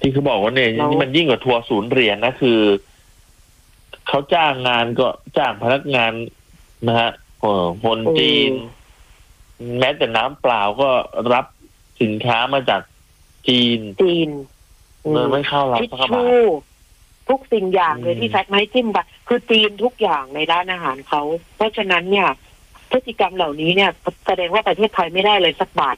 ที่เขาบอกว่าเนี่ยนี่มันยิ่งกว่าทัวร์ศูนย์เหรียญนะคือเขาจ้างงานก็จ้างพนักงานนะฮะคนจีนแม้แต่น้ำเปล่าก็รับสินค้ามาจากจีนเลยไม่เข้ารับพระบาททุกสิ่งอย่างเลยที่แฟกไม้จิ้มไปคือจีนทุกอย่างในร้านอาหารเขาเพราะฉะนั้นเนี่ยพฤติกรรมเหล่านี้เนี่ยแสดงว่าประเทศไทยไม่ได้เลยสักบาท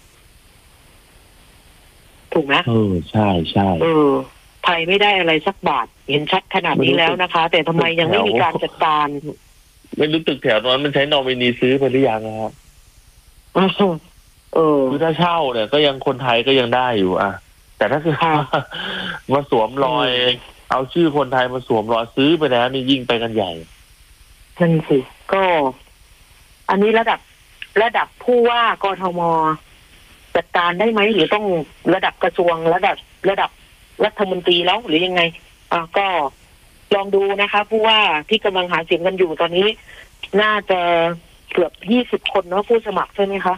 ถูกไหมใช่ไทยไม่ได้อะไรสักบาทเห็นชัดขนาดนี้แล้วนะคะ แต่ทำไมยังไม่มีการจัดการไม่รู้ตึกแถวนั้นมันใช้นอมินีซื้อไปหรือยังนะครับคือถ้าเช่าเนี่ยก็ยังคนไทยก็ยังได้อยู่อ่ะแต่ถ้าคือมาสวมรอยเอาชื่อคนไทยมาสวมรอยซื้อไปแล้วนี่ยิ่งไปกันใหญ่นั่นสิก็อันนี้ระดับผู้ว่ากทมจัดการได้ไหมหรือต้องระดับกระทรวงระดับรัฐมนตรีแล้วหรือยังไงก็ลองดูนะคะผู้ว่าที่กำลังหาเสียงกันอยู่ตอนนี้น่าจะเกือบ20 คนเนาะผู้สมัครใช่ไหมคะ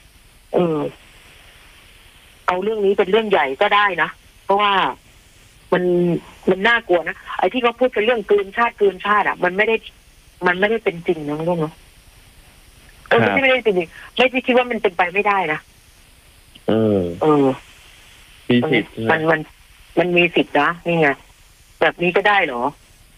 เอาเรื่องนี้เป็นเรื่องใหญ่ก็ได้นะเพราะว่ามันน่ากลัวนะไอ้ที่เขาพูดเป็นเรื่องกลืนชาติอ่ะมันไม่ได้เป็นจริงนะลูกเนาะไม่ได้เป็นจริงไม่ได้คิดว่ามันเป็นไปไม่ได้นะมีสิทธิ์มันมีสิทธิ์นะนี่ไงแบบนี้ก็ได้เหรอ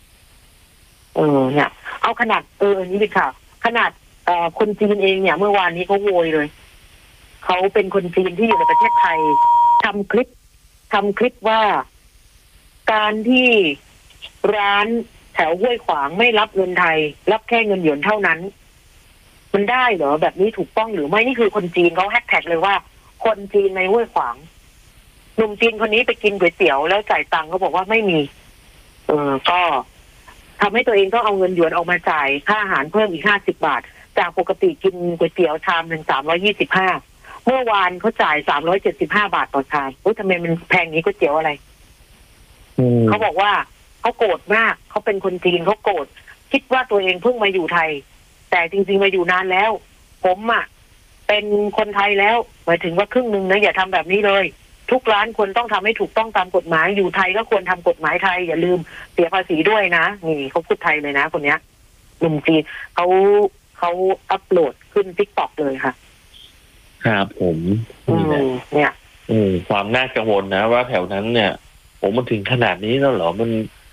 เนี่ยเอาขนาดนี่ดิค่ะขนาดคนจีนเองเนี่ยเมื่อวานนี้เขาโวยเลยเขาเป็นคนจีนที่อยู่ในประเทศไทยทำคลิปว่าการที่ร้านแถวห้วยขวางไม่รับเงินไทยรับแค่เงินหยวนเท่านั้นมันได้เหรอแบบนี้ถูกต้องหรือไม่นี่คือคนจีนเขาแฮชแท็กเลยว่าคนจีนในห้วยขวางหนุ่มจีนคนนี้ไปกินก๋วยเตี๋ยวแล้วจ่ายตังค์เขาบอกว่าไม่มีก็ทำให้ตัวเองต้องเอาเงินหยวนออกมาจ่ายค่าอาหารเพิ่มอีก50 บาทจากปกติกินก๋วยเตี๋ยวชามนึง325เมื่อวานเขาจ่าย375 บาทต่อชามทำไมมันแพงนี้ก๋วยเตี๋ยวอะไรเขาบอกว่าเขาโกรธมากเขาเป็นคนจีนเขาโกรธคิดว่าตัวเองเพิ่งมาอยู่ไทยแต่จริงๆมาอยู่นานแล้วผมเป็นคนไทยแล้วหมายถึงว่าครึ่งนึงนะอย่าทำแบบนี้เลยทุกร้านควรต้องทำให้ถูกต้องตามกฎหมายอยู่ไทยก็ควรทำกฎหมายไทยอย่าลืมเสียภาษีด้วยนะนี่เขาพูดไทยเลยนะคนเนี้ยหนุ่มจีนเขาอัปโหลดขึ้น TikTok เลยค่ะครับผมเนี่ยความน่ากังวลนะว่าแถวนั้นเนี่ยผมมันถึงขนาดนี้แล้วเหรอมัน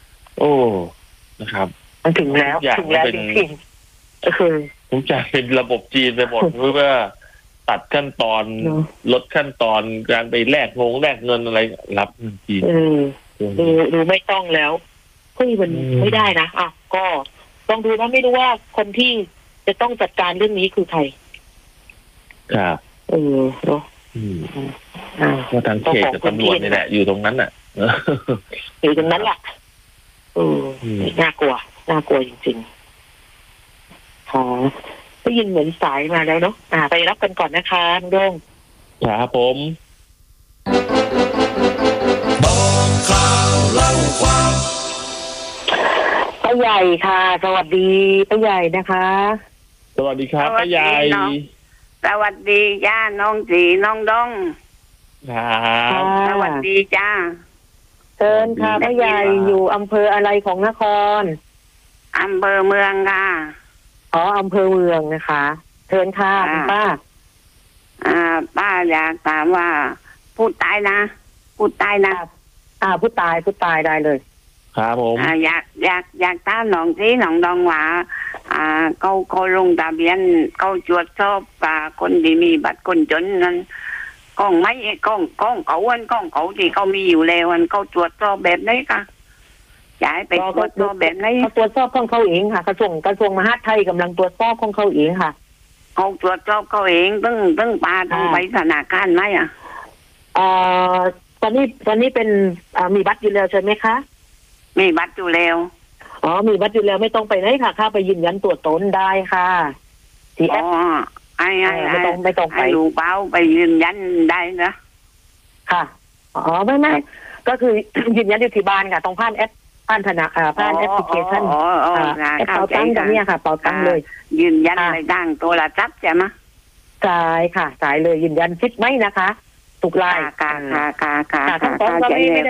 นะครับมันถึงแล้วจริงทุกอย่างเป็นระบบจีนไปหมดเพื่อตัดขั้นตอนลดขั้นตอนการไปแลกเงินอะไรรับเงินจีนหรือไม่ต้องแล้วมันไม่ได้นะก็ลองดูนะไม่รู้ว่าคนที่จะต้องจัดการเรื่องนี้คือใครครับเนาะก็ทางเขตกับตำรวจนี่แหละอยู่ตรงนั้นน่ะอยู่ตรงนั้นแหละน่ากลัวจริงๆค่ะได้ยินเหมือนสายมาแล้วเนาะไปรับกันก่อนนะคะน้องโด่งครับผมบอกข่าวเล่าความป้าใหญ่ค่ะสวัสดีป้าใหญ่นะคะสวัสดีครับป้าใหญ่สวัสดีจ้าน้องจีน้องดงครับสวัสดีจ้าเชิญค่ะป้าใหญ่อยู่อำเภออะไรของนครอำเภอเมืองค่ะอำเภอเมืองนะคะเชิญค่ะป้าป้าอยากถามว่าพูดตายนะพูดตายได้เลยครับผมอยากถามน้องจีน้องดงว่าเขาลงทะเบียนเขาตรวจสอบคนที่มีบัตรคนจนนั้นกล้องไม่กล้องเขาที่เขามีอยู่แล้วเขาตรวจสอบแบบไหนคะย้ายไปตรวจสอบแบบไหนเขาตรวจสอบของเขาเองค่ะกระทรวงมหาดไทยกำลังตรวจสอบของเขาเองค่ะเขาตรวจสอบเขาเองต้องต้องไปธนาคารไหมตอนนี้เป็นมีบัตรอยู่แล้วใช่ไหมคะมีบัตรอยู่แล้วมีบัตรอยู่แล้วไม่ต้องไปไหนค่ะเข้าไปยืนยันตัวตนได้ค่ะที่แอปไม่ต้องไปดูเป้าไปยืนยันได้นะค่ะไม่ก็คือยืนยันอยู่ที่บ้านค่ะต้องผ่านแอปผ่านธนาคารผ่านแอปพลิเคชันแอปเป๋าตังค์ตรงนี้ค่ะเป๋าตังค์เลยยืนยันในดังตัวละจับใช่ไหมสายค่ะสายเลยยืนยันชิดไหมนะคะถูกไล่ค่ะต้องไม่